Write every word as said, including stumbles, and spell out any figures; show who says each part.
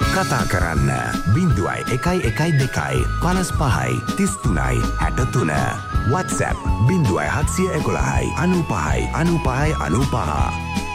Speaker 1: කතා කරන්න බිංදුවයි එකයි එකයි දෙකයි පනස් පහයි තිස් තුනයි හැට තුන. WhatsApp බිංදුවයි හත්සිය එකොළහයි අනූපහයි අනූපහයි අනූපහ.